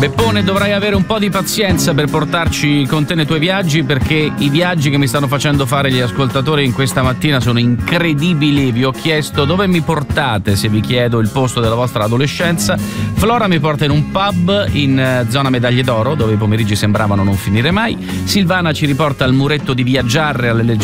Beppone, dovrai avere un po' di pazienza per portarci con te nei tuoi viaggi, perché i viaggi che mi stanno facendo fare gli ascoltatori in questa mattina sono incredibili. Vi ho chiesto dove mi portate se vi chiedo il posto della vostra adolescenza. Flora mi porta in un pub in zona Medaglie d'Oro, dove i pomeriggi sembravano non finire mai. Silvana ci riporta al muretto di Via Giarre alle